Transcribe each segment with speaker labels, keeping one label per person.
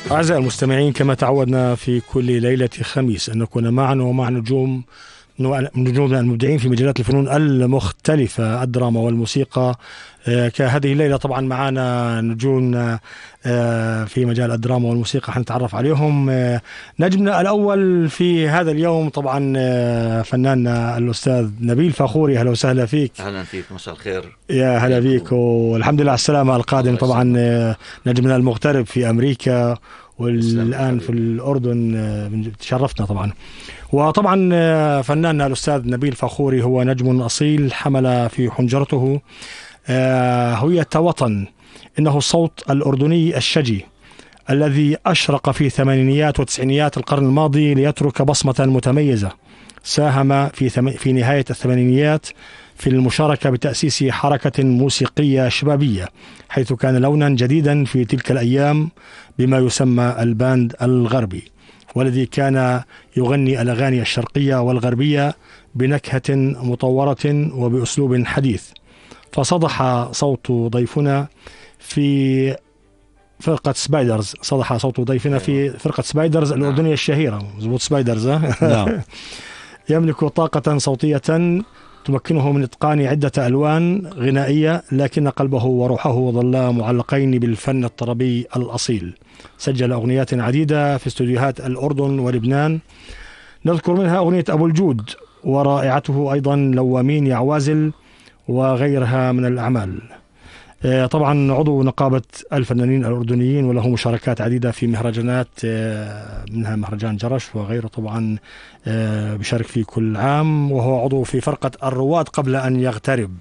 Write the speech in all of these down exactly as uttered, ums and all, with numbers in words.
Speaker 1: أعزائي المستمعين، كما تعودنا في كل ليلة خميس أن نكون معنا ومع نجوم نجومنا المبدعين في مجالات الفنون المختلفة، الدراما والموسيقى. كهذه الليلة طبعا معنا نجومنا في مجال الدراما والموسيقى، حنتعرف عليهم. نجمنا الأول في هذا اليوم طبعا فناننا الأستاذ نبيل فاخوري. أهلا وسهلا فيك.
Speaker 2: أهلا فيك، مساء الخير.
Speaker 1: يا هلا فيك، والحمد لله على السلامة. القادم طبعا نجمنا المغترب في أمريكا والآن في الأردن، تشرفتنا طبعا. وطبعا فناننا الأستاذ نبيل فاخوري هو نجم أصيل حمل في حنجرته هوية وطن. إنه الصوت الأردني الشجي الذي أشرق في ثمانينيات وتسعينيات القرن الماضي ليترك بصمة متميزة. ساهم في ثم... في نهاية الثمانينيات في المشاركة بتأسيس حركة موسيقية شبابية، حيث كان لونا جديدا في تلك الأيام بما يسمى الباند الغربي، والذي كان يغني الأغاني الشرقية والغربية بنكهة مطورة وبأسلوب حديث. فصدح صوت ضيفنا في فرقة سبايدرز صدح صوت ضيفنا في فرقة سبايدرز الأردنية الشهيرة، مزبوط سبايدرز ها؟ يملك طاقة صوتية تمكنه من إتقان عدة ألوان غنائية، لكن قلبه وروحه ظلا معلقين بالفن الطربي الأصيل. سجل أغنيات عديدة في استوديوهات الأردن ولبنان، نذكر منها أغنية أبو الجود، ورائعته أيضا لوامين يا عوازل، وغيرها من الأعمال. طبعا عضو نقابة الفنانين الأردنيين، وله مشاركات عديدة في مهرجانات، منها مهرجان جرش وغيره طبعا بيشارك فيه كل عام، وهو عضو في فرقة الرواد قبل أن يغترب.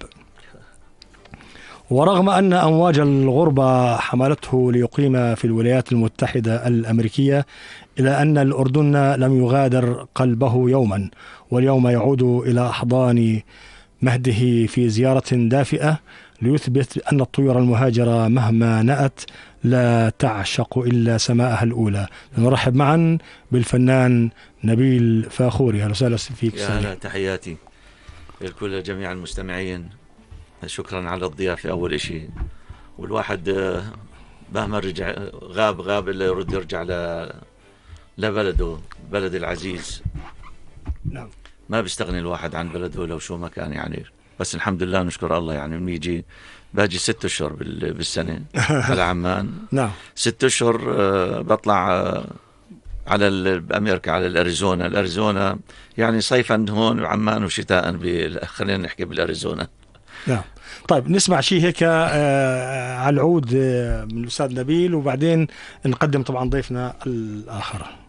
Speaker 1: ورغم أن أمواج الغربة حملته ليقيم في الولايات المتحدة الأمريكية، إلى أن الأردن لم يغادر قلبه يوما، واليوم يعود إلى أحضان مهده في زيارة دافئة ليثبت أن الطيور المهاجرة مهما نأت لا تعشق إلا سماءها الأولى. نرحب معا بالفنان نبيل فاخوري. أهلا وسهلا فيك.
Speaker 2: يا هلا، تحياتي لكل جميع المستمعين. شكرا على الضيافة أول إشي. والواحد مهما رجع غاب غاب إلا يرد يرجع ل لبلده، بلد العزيز.
Speaker 1: نعم،
Speaker 2: ما بيستغني الواحد عن بلده لو شو ما كان يعني. بس الحمد لله نشكر الله، يعني بنيجي باجي ست أشهر بالسنة على عمان.
Speaker 1: نعم،
Speaker 2: ست أشهر بطلع على أمريكا، على الأريزونا. الأريزونا يعني صيفا هون عمان وشتاء خلينا نحكي بالأريزونا.
Speaker 1: نعم. طيب نسمع شيء هيك آه على العود آه من الأستاذ نبيل، وبعدين نقدم طبعا ضيفنا الآخر.